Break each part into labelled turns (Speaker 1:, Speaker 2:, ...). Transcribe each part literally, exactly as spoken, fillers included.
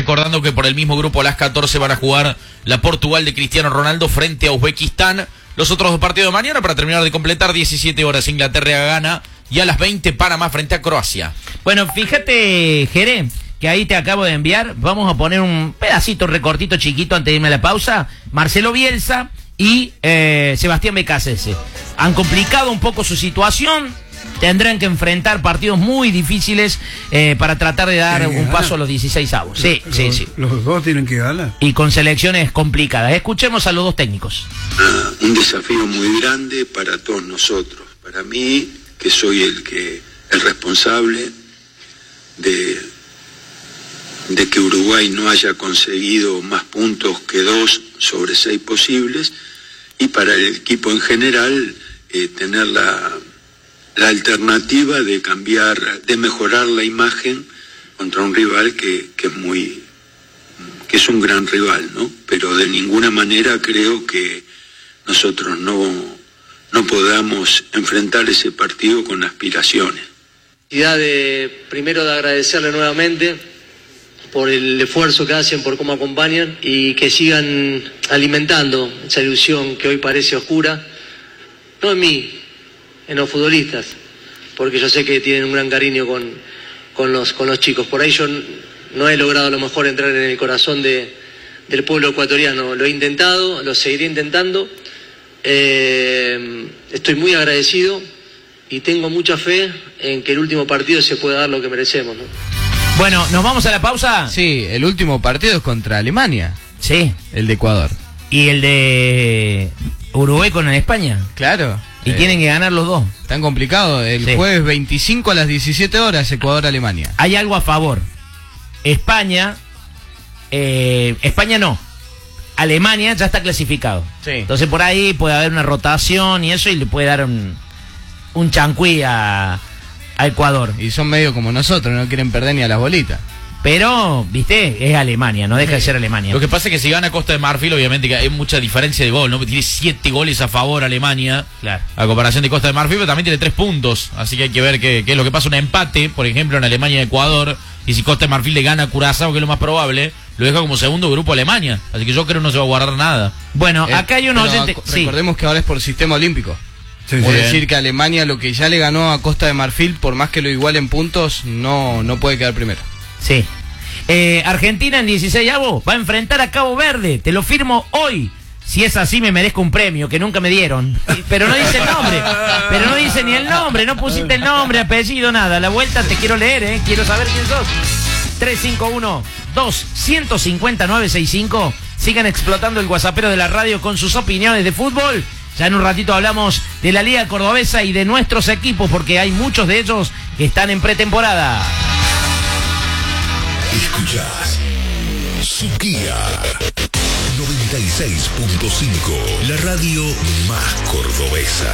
Speaker 1: Recordando que por el mismo grupo a las catorce van a jugar la Portugal de Cristiano Ronaldo frente a Uzbekistán. Los otros dos partidos de mañana, para terminar de completar, diecisiete horas Inglaterra gana y a las veinte Panamá frente a Croacia.
Speaker 2: Bueno, fíjate, Jere, que ahí te acabo de enviar. Vamos a poner un pedacito, un recortito chiquito antes de irme a la pausa. Marcelo Bielsa y eh, Sebastián Becasese han complicado un poco su situación. Tendrán que enfrentar partidos muy difíciles eh, para tratar de dar un ganar? paso a los dieciséis avos. Sí,
Speaker 3: los,
Speaker 2: sí, sí.
Speaker 3: Los dos tienen que ganar.
Speaker 2: Y con selecciones complicadas. Escuchemos a los dos técnicos.
Speaker 4: Uh, un desafío muy grande para todos nosotros. Para mí, que soy el que el responsable de, de que Uruguay no haya conseguido más puntos que dos sobre seis posibles, y para el equipo en general eh, tener la... la alternativa de cambiar, de mejorar la imagen contra un rival que, que es muy, que es un gran rival, ¿no? Pero de ninguna manera creo que nosotros no, no podamos enfrentar ese partido con aspiraciones.
Speaker 5: De, primero de agradecerle nuevamente por el esfuerzo que hacen, por cómo acompañan y que sigan alimentando esa ilusión que hoy parece oscura, no en mí, en los futbolistas, porque yo sé que tienen un gran cariño con, con, los, con los chicos. Por ahí yo no he logrado a lo mejor entrar en el corazón de, del pueblo ecuatoriano. Lo he intentado, lo seguiré intentando. Eh, estoy muy agradecido y tengo mucha fe en que el último partido se pueda dar lo que merecemos, ¿no?
Speaker 2: Bueno, ¿nos vamos a la pausa?
Speaker 6: Sí, el último partido es contra Alemania.
Speaker 2: Sí.
Speaker 6: El de Ecuador.
Speaker 2: ¿Y el de Uruguay con España?
Speaker 6: Claro.
Speaker 2: Y
Speaker 6: eh,
Speaker 2: tienen que ganar los dos.
Speaker 6: Tan complicado. El sí. Jueves veinticinco a las diecisiete horas, Ecuador-Alemania.
Speaker 2: Hay algo a favor. España, eh, España no. Alemania ya está clasificado. Sí. Entonces por ahí puede haber una rotación y eso, y le puede dar un, un chancuí a, a Ecuador.
Speaker 6: Y son medio como nosotros, no quieren perder ni a las bolitas.
Speaker 2: Pero, viste, es Alemania, no deja de ser Alemania.
Speaker 1: Lo que pasa es que si gana Costa de Marfil, obviamente que hay mucha diferencia de gol, ¿no? Tiene siete goles a favor Alemania,
Speaker 2: claro,
Speaker 1: a comparación de Costa de Marfil, pero también tiene tres puntos. Así que hay que ver qué, qué es lo que pasa. Un empate, por ejemplo, en Alemania y Ecuador, y si Costa de Marfil le gana a Curazao, que es lo más probable, lo deja como segundo grupo Alemania. Así que yo creo que no se va a guardar nada.
Speaker 2: Bueno, eh, acá hay un oyente...
Speaker 6: Recordemos sí. que ahora es por sistema olímpico.
Speaker 3: Sí,
Speaker 6: es
Speaker 3: sí.
Speaker 6: decir, que Alemania, lo que ya le ganó a Costa de Marfil, por más que lo iguale en puntos, no, no puede quedar primero.
Speaker 2: Sí. Eh, Argentina en dieciséis avos va a enfrentar a Cabo Verde, te lo firmo hoy. Si es así me merezco un premio que nunca me dieron. Pero no dice el nombre, pero no dice ni el nombre, no pusiste el nombre, apellido, nada. La vuelta te quiero leer, eh, quiero saber quién sos. tres cinco uno, dos cinco cinco, nueve seis cinco. Sigan explotando el WhatsAppero de la radio con sus opiniones de fútbol. Ya en un ratito hablamos de la Liga Cordobesa y de nuestros equipos, porque hay muchos de ellos que están en pretemporada.
Speaker 7: Escuchás Suquía noventa y seis punto cinco, la radio más cordobesa.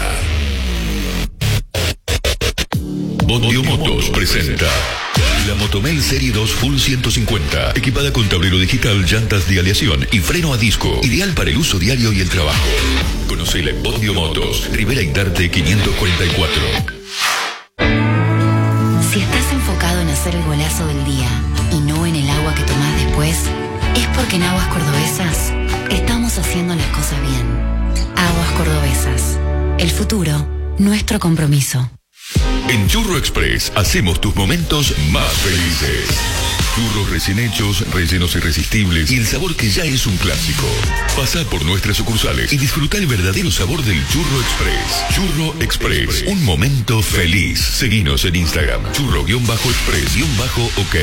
Speaker 7: Bodio Motos presenta la Motomel Serie dos Full ciento cincuenta, equipada con tablero digital, llantas de aleación y freno a disco, ideal para el uso diario y el trabajo. Conocela en Bodio Motos, Rivera Indarte quinientos cuarenta y cuatro.
Speaker 8: Si estás enfocado en hacer el golazo del día y no en el agua que tomás después, es porque en Aguas Cordobesas estamos haciendo las cosas bien. Aguas Cordobesas, el futuro, nuestro compromiso.
Speaker 7: En Churro Express hacemos tus momentos más felices. Churros recién hechos, rellenos irresistibles y el sabor que ya es un clásico. Pasá por nuestras sucursales y disfruta el verdadero sabor del Churro Express. Churro Express, un momento feliz. Seguinos en Instagram, churro-express-ok.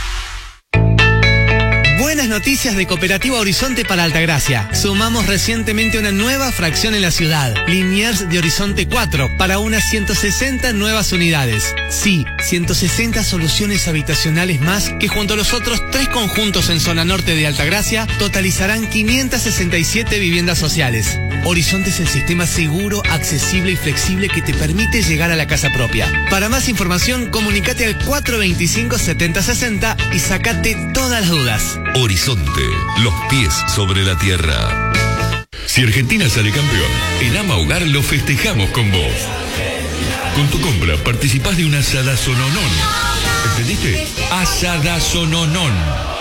Speaker 9: Buenas noticias de Cooperativa Horizonte para Altagracia. Sumamos recientemente una nueva fracción en la ciudad, Liniers de Horizonte cuatro, para unas ciento sesenta nuevas unidades. Sí, ciento sesenta soluciones habitacionales más que junto a los otros tres conjuntos en zona norte de Altagracia totalizarán quinientas sesenta y siete viviendas sociales. Horizonte es el sistema seguro, accesible y flexible que te permite llegar a la casa propia. Para más información, comunícate al cuatro veinticinco, setenta sesenta y sacate todas las dudas.
Speaker 7: Horizonte, los pies sobre la tierra. Si Argentina sale campeón, en Ama Hogar lo festejamos con vos. Con tu compra participás de una asadazononón. ¿Entendiste? Asadazononón.